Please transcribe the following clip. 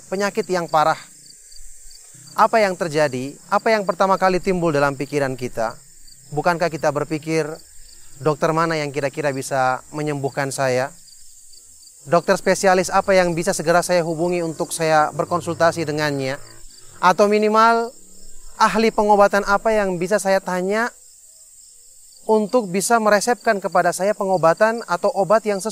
penyakit yang parah. Apa yang terjadi? Apa yang pertama kali timbul dalam pikiran kita? Bukankah kita berpikir, dokter mana yang kira-kira bisa menyembuhkan saya? Dokter spesialis apa yang bisa segera saya hubungi untuk saya berkonsultasi dengannya? Atau minimal, ahli pengobatan apa yang bisa saya tanya untuk bisa meresepkan kepada saya pengobatan atau obat yang sesuai